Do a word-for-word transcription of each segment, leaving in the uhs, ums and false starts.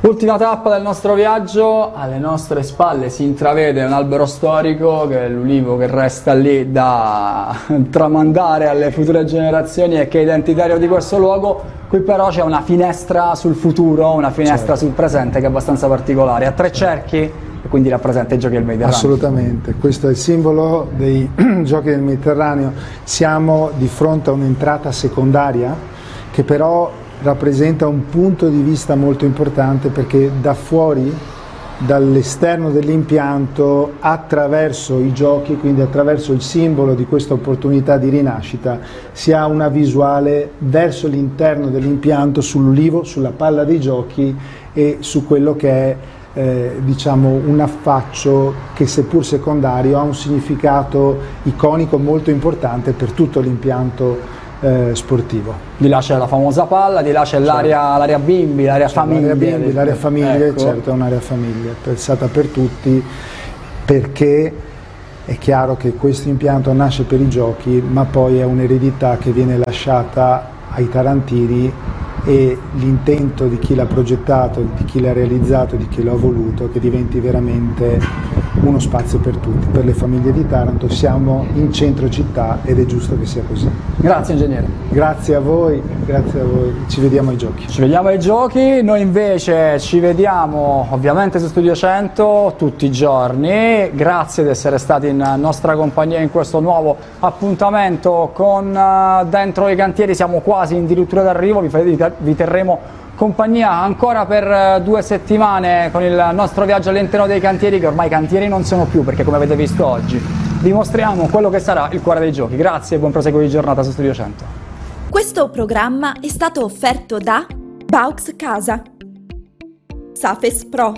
Ultima tappa del nostro viaggio, alle nostre spalle si intravede un albero storico che è l'ulivo che resta lì da tramandare alle future generazioni e che è identitario di questo luogo. Qui però c'è una finestra sul futuro, una finestra certo. sul presente che è abbastanza particolare, a tre cerchi e quindi rappresenta i Giochi del Mediterraneo. Assolutamente, questo è il simbolo dei Giochi del Mediterraneo. Siamo di fronte a un'entrata secondaria che però rappresenta un punto di vista molto importante, perché da fuori, dall'esterno dell'impianto, attraverso i giochi, quindi attraverso il simbolo di questa opportunità di rinascita, si ha una visuale verso l'interno dell'impianto, sull'ulivo, sulla palla dei giochi e su quello che è eh, diciamo un affaccio che, seppur secondario, ha un significato iconico molto importante per tutto l'impianto Eh, sportivo. Di là c'è la famosa palla, di là c'è l'area certo. bimbi, l'area famiglia. L'area bimbi, l'area famiglie, ecco. certo, è un'area famiglia, pensata per tutti, perché è chiaro che questo impianto nasce per i giochi, ma poi è un'eredità che viene lasciata ai tarantini, e l'intento di chi l'ha progettato, di chi l'ha realizzato, di chi l'ha voluto, è che diventi veramente uno spazio per tutti, per le famiglie di Taranto. Siamo in centro città ed è giusto che sia così. Grazie ingegnere. Grazie a voi, grazie a voi. Ci vediamo ai giochi. Ci vediamo ai giochi, noi invece ci vediamo ovviamente su Studio cento tutti i giorni. Grazie di essere stati in nostra compagnia in questo nuovo appuntamento con uh, Dentro i Cantieri. Siamo quasi in dirittura d'arrivo, vi, vi terremo compagnia ancora per due settimane con il nostro viaggio all'interno dei cantieri, che ormai cantieri non sono più, perché come avete visto oggi vi mostriamo quello che sarà il cuore dei giochi. Grazie e buon proseguo di giornata su Studio cento. Questo programma è stato offerto da Baux Casa, Safes Pro,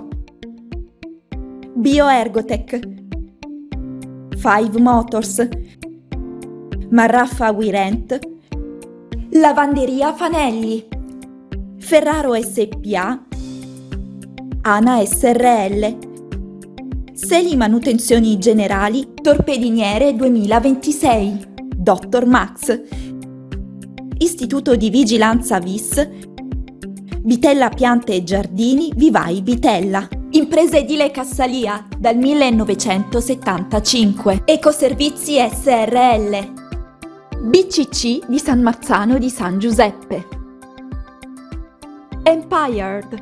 Bioergotech, Five Motors, Marraffa Wirent, Lavanderia Fanelli, Ferraro S P A, Ana S R L, Seli Manutenzioni Generali, Torpediniere duemilaventisei, Dottor Max, Istituto di Vigilanza V I S, Bitella Piante e Giardini Vivai Bitella, Impresa Edile Cassalia dal millenovecentosettantacinque, Ecoservizi S R L, B C C di San Marzano di San Giuseppe, Empired.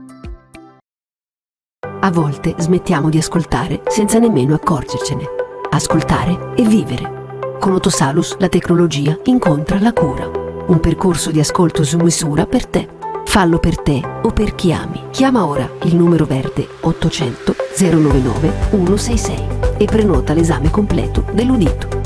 A volte smettiamo di ascoltare senza nemmeno accorgercene. Ascoltare e vivere. Con Otosalus la tecnologia incontra la cura. Un percorso di ascolto su misura per te. Fallo per te o per chi ami. Chiama ora il numero verde ottocento zero novantanove centosessantasei e prenota l'esame completo dell'udito.